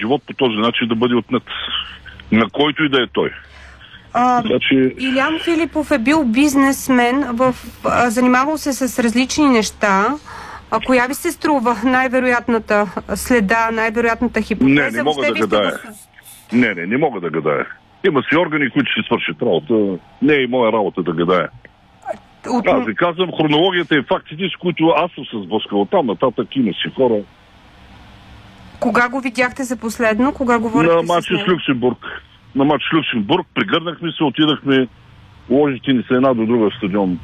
живот по този начин да бъде отнет. На който и да е той. Илиян Филипов е бил бизнесмен, занимавал се с различни неща. Коя ви се струва най-вероятната следа, най-вероятната хипотеза? Не мога да гадая. Не мога да гадая. Има си органи, които ще свършат работа. Не е и моя работа да гадая. Аз ви казвам, хронологията и фактите, с които аз съм се сблъскал. Там нататък има си хора. Кога го видяхте за последно? Кога говорихте на матч с Люксембург. На матч с Люксембург. Прегърнахме се, отидахме, ложите ни се една до друга в стадион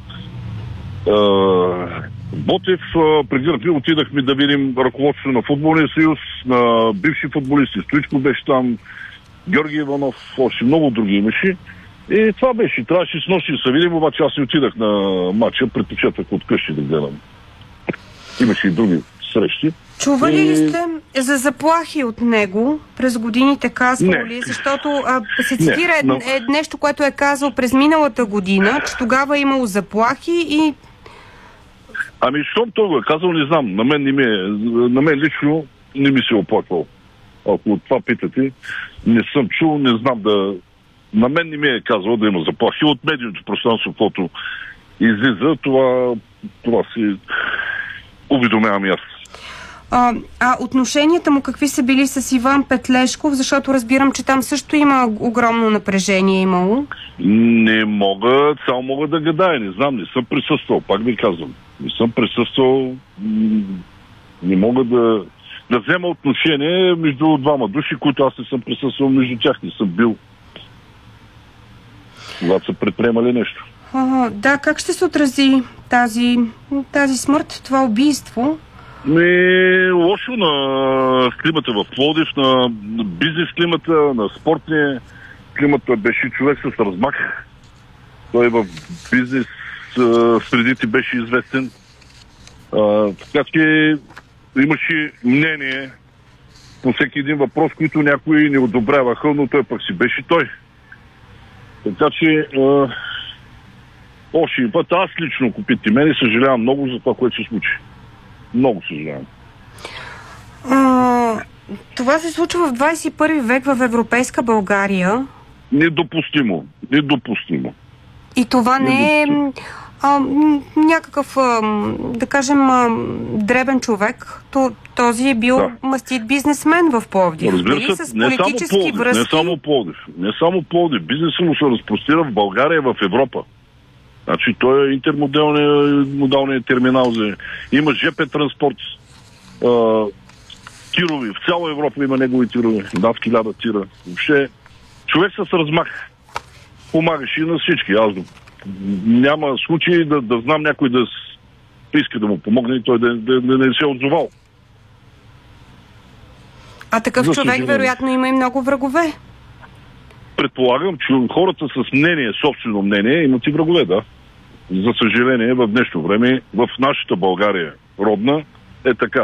Ботев. Прегърнахме, отидахме да видим ръководството на футболния съюз, на бивши футболисти. Стоичко беше там, Георги Иванов, още много други имаше. И това беше. Трябваше с нощи да се видим, обаче аз не отидах на матча, предпочетах от къщи да гледам. Имаше и други срещи. Чували ли сте за заплахи от него през годините, казвал ли? Защото се цитира нещо, което е казал през миналата година, че тогава е имало заплахи и... Ами, щом той го е казал, не знам. На мен лично не ми се оплаквал. Ако от това питате, не съм чул, не знам да... На мен не ми е казал да има заплахи. От медийното пространство, което излиза, това си уведомявам и аз. Отношенията му какви са били с Иван Петлешков? Защото разбирам, че там също има огромно напрежение имало. Не мога, само мога да гадая. Не знам, не съм присъствал. Пак ви казвам. Не съм присъствал. Не мога да взема отношение между двама души, които аз не съм присъствал между тях. Не съм бил. Когато са предприемали нещо. Да, как ще се отрази тази смърт, това убийство? Лошо на климата в Пловдив, на бизнес климата, на спортния климата. Беше човек с размах. Той в бизнес средите беше известен. Така че имаше мнение по всеки един въпрос, които някои не одобряваха, но той пък си беше той. Така че още един път, аз лично, ако питате мене, съжалявам много за това, което се случи. Много съжалявам. Това се случва в 21 век в европейска България. Недопустимо. И това не е някакъв, да кажем, дребен човек. Този е бил мастит бизнесмен в Пловдив. Разбира се, с политически връзки. Не само Пловдив. Бизнесът му се разпростира в България и в Европа. Значи той е интермодалният терминал. Има ЖП транспорт, тирови. В цяла Европа има негови тирови. Над 1000 тира. Въобще човек с размах. Помагаше и на всички. Аз няма случай да знам някой да иска да му помогне и той да не се отзовал. А такъв човек вероятно има и много врагове. Предполагам, че хората с мнение, собствено мнение, имат и врагове, да. За съжаление, в днешно време, в нашата България родна, е така.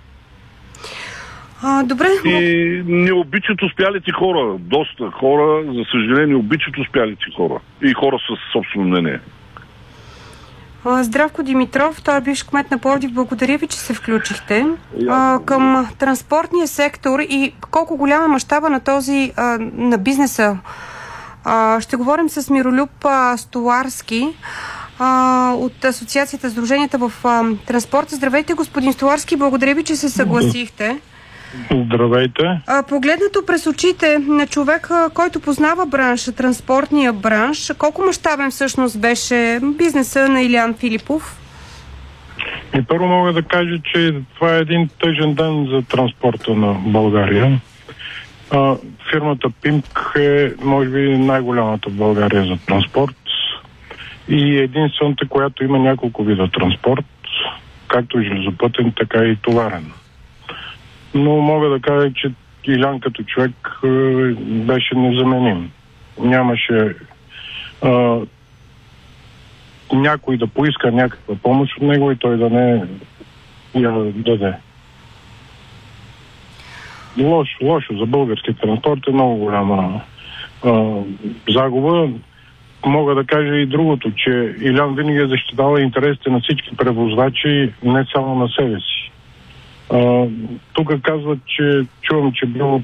Добре. И не обичат успялите хора. Доста хора, за съжаление, обичат успялите хора. И хора с собствено мнение. Здравко Димитров, той е бивш кмет на Пловдив. Благодаря ви, че се включихте. Към транспортния сектор и колко голям е мащаба на този на бизнеса. Ще говорим с Миролюб Столарски от Асоциацията Сдруженията в транспорта. Здравейте, господин Столарски, благодаря ви, че се съгласихте. Здравейте. Погледнато през очите на човека, който познава бранша, транспортния бранш, колко мащабен всъщност беше бизнеса на Илиян Филипов? И първо мога да кажа, че това е един тъжен ден за транспорта на България. Фирмата ПИМК е, може би, най-голямата в България за транспорт и единствената, която има няколко вида транспорт, както железопътен, така и товарен. Но мога да кажа, че Илян като човек беше незаменим. Нямаше някой да поиска някаква помощ от него и той да не я даде. Лошо за български транспорт е много голяма загуба. Мога да кажа и другото, че Илян винаги е защитавал интересите на всички превозвачи, не само на себе си. Тук казват, че чувам, че бил